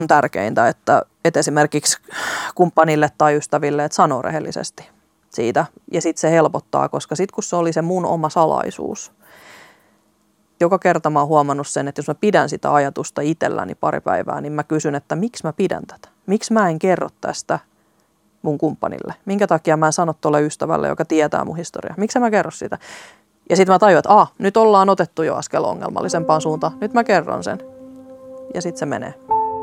On tärkeintä, että esimerkiksi kumppanille tai ystäville, että sanoo rehellisesti siitä. Ja sitten se helpottaa, koska sitten kun se oli se mun oma salaisuus, joka kerta mä oon huomannut sen, että jos mä pidän sitä ajatusta itselläni pari päivää, niin mä kysyn, että miksi mä pidän tätä? Miksi mä en kerro tästä mun kumppanille? Minkä takia mä en sano tuolle ystävälle, joka tietää mun historiaa? Miksi mä kerro sitä? Ja sitten mä tajuan, että nyt ollaan otettu jo askel ongelmallisempaan suuntaan. Nyt mä kerron sen. Ja sitten se menee.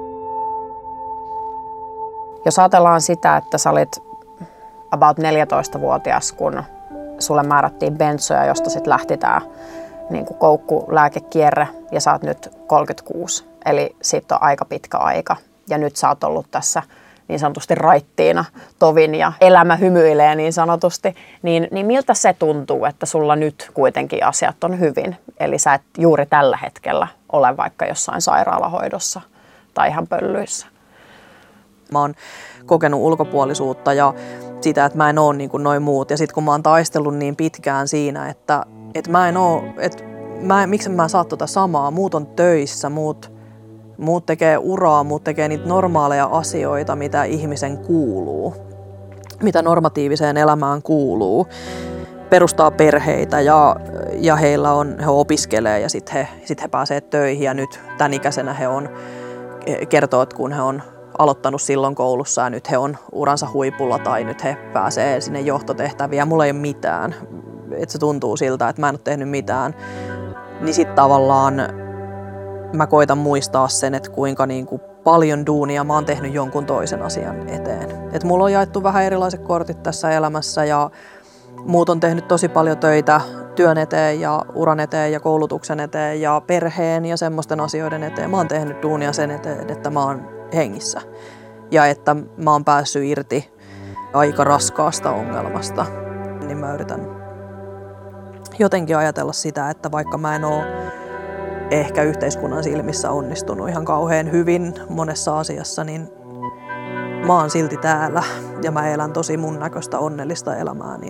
Jos ajatellaan sitä, että sä olit about 14-vuotias, kun sulle määrättiin bentsoja, josta sitten lähti tämä niin koukkulääkekierre, ja sä oot nyt 36. Eli siitä on aika pitkä aika. Ja nyt sä oot ollut tässä niin sanotusti raittiina tovin ja elämä hymyilee niin sanotusti. Niin miltä se tuntuu, että sulla nyt kuitenkin asiat on hyvin? Eli sä et juuri tällä hetkellä ole vaikka jossain sairaalahoidossa tai ihan pöllyissä. Mä oon kokenut ulkopuolisuutta ja sitä, että mä en oo niin kuin noi muut. Ja sit kun mä oon taistellut niin pitkään siinä, että mä en oo, miksi mä en saa tota samaa. Muut on töissä, muut tekee uraa, muut tekee niitä normaaleja asioita, mitä ihmisen kuuluu. Mitä normatiiviseen elämään kuuluu. Perustaa perheitä ja he opiskelee ja sit he pääsee töihin. Ja nyt tän ikäisenä kertoo, että kun he on aloittanut silloin koulussa ja nyt he on uransa huipulla tai nyt he pääsee sinne johtotehtäviin ja mulla ei ole mitään. Että se tuntuu siltä, että mä en ole tehnyt mitään. Niin sit tavallaan mä koitan muistaa sen, että kuinka niinku paljon duunia mä oon tehnyt jonkun toisen asian eteen. Että mulla on jaettu vähän erilaiset kortit tässä elämässä ja muut on tehnyt tosi paljon töitä työn eteen ja uran eteen ja koulutuksen eteen ja perheen ja semmoisten asioiden eteen. Mä oon tehnyt duunia sen eteen, että mä oon hengissä ja että mä oon päässyt irti aika raskaasta ongelmasta. Niin mä yritän jotenkin ajatella sitä, että vaikka mä en oo ehkä yhteiskunnan silmissä onnistunut ihan kauhean hyvin monessa asiassa, niin mä oon silti täällä ja mä elän tosi mun näköistä onnellista elämää,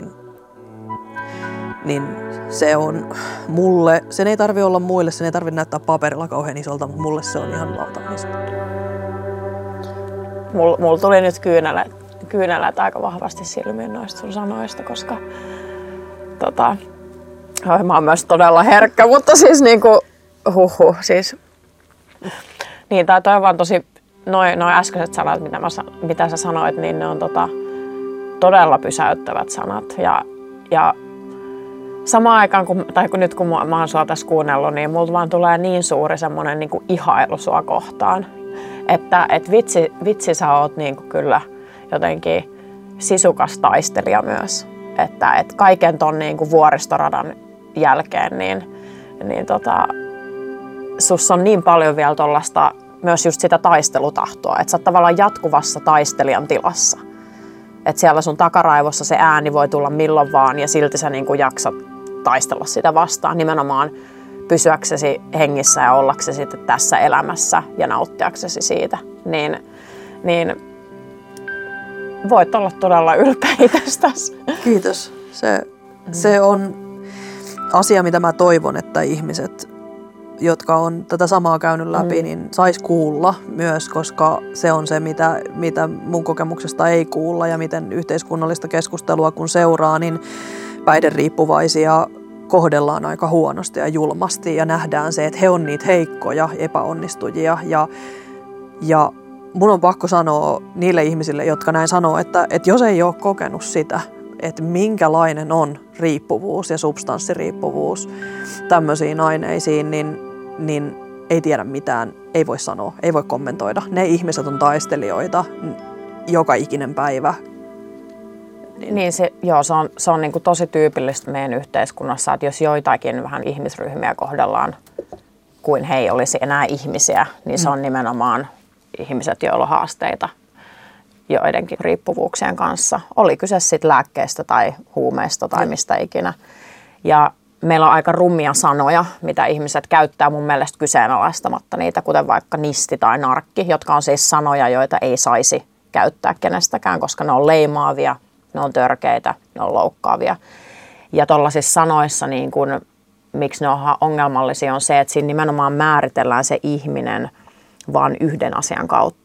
niin se on mulle, sen ei tarvi olla muille, sen ei tarvi näyttää paperilla kauhean isolta, mutta mulle se on ihan valtavan iso. Mulla tuli nyt kyynelät aika vahvasti silmiin noista sun sanoista, koska mä oon myös todella herkkä, mutta siis niinku siis niin toi on vaan tosi noi äskeiset sanat, mitä sä sanoit, niin ne on todella pysäyttävät sanat ja samaan aikaan kun nyt kun mä oon sua tässä kuunnellut, niin mulla vaan tulee niin suuri semmonen niinku ihailu sua kohtaan, että vitsi sä oot niinku kyllä jotenkin sisukas taistelija myös, että kaiken ton niinku vuoristoradan jälkeen niin sussa on niin paljon vielä tollaista, myös just sitä taistelutahtoa, että sä oot tavallaan jatkuvassa taistelijan tilassa. Että siellä sun takaraivossa se ääni voi tulla milloin vaan ja silti sä niinku jaksat taistella sitä vastaan. Nimenomaan pysyäksesi hengissä ja ollaksesi sitten tässä elämässä ja nauttiaksesi siitä. Niin voit olla todella ylpeä itsestäsi. Kiitos. Se on asia, mitä mä toivon, että ihmiset, jotka on tätä samaa käynyt läpi, niin sais kuulla myös, koska se on se, mitä mun kokemuksesta ei kuulla ja miten yhteiskunnallista keskustelua kun seuraa, niin päihderiippuvaisia kohdellaan aika huonosti ja julmasti ja nähdään se, että he on niitä heikkoja epäonnistujia ja mun on pakko sanoa niille ihmisille, jotka näin sanoo, että jos ei ole kokenut sitä, että minkälainen on riippuvuus ja substanssiriippuvuus tämmöisiin aineisiin, niin ei tiedä mitään, ei voi sanoa, ei voi kommentoida. Ne ihmiset on taistelijoita joka ikinen päivä. Niin se on niin kuin tosi tyypillistä meidän yhteiskunnassa, että jos joitakin vähän ihmisryhmiä kohdellaan kuin he ei olisi enää ihmisiä, niin se on nimenomaan ihmiset, joilla on haasteita joidenkin riippuvuuksien kanssa. Oli kyse sitten lääkkeestä tai huumeista tai mistä ikinä. Ja meillä on aika rummia sanoja, mitä ihmiset käyttää mun mielestä kyseenalaistamatta niitä, kuten vaikka nisti tai narkki, jotka on siis sanoja, joita ei saisi käyttää kenestäkään, koska ne on leimaavia, ne on törkeitä, ne on loukkaavia. Ja tuollaisissa sanoissa, niin kun, miksi ne on ongelmallisia, on se, että siinä nimenomaan määritellään se ihminen vaan yhden asian kautta.